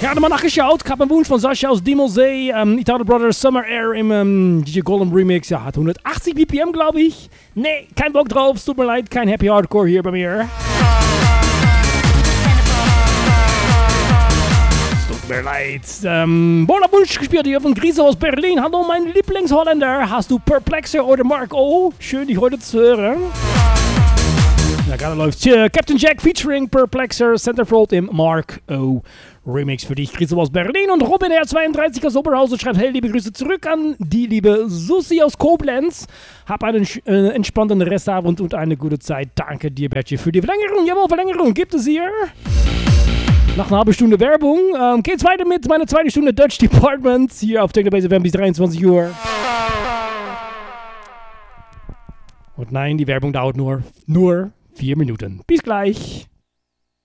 Gerade mal nachgeschaut, ich habe einen Wunsch von Sascha aus Dimosee, Italo Brothers Summer Air im DJ Golem Remix, ja, hat 180 BPM, glaube ich. Nee, kein Bock drauf, tut mir leid, kein Happy Hardcore hier bei mir. Tut mir leid. Boner Wunsch gespielt hier von Grise aus Berlin. Hallo, mein Lieblingsholländer. Hast du Perplexer oder Mark O? Schön, dich heute zu hören. Ja, gerade läuft Captain Jack featuring Perplexer, Centerfold im Mark O Remix für dich. Grise aus Berlin und Robin R32 aus Oberhausen schreibt, hey, liebe Grüße zurück an die liebe Susi aus Koblenz. Hab einen entspannten Restabend und eine gute Zeit. Danke dir, Bertje, für die Verlängerung. Jawohl, Verlängerung gibt es hier. Nach einer halben Stunde Werbung geht's weiter mit meiner zweiten Stunde Dutch Department hier auf Technobase FM bis 23 Uhr. Und nein, die Werbung dauert nur 4 Minuten. Bis gleich.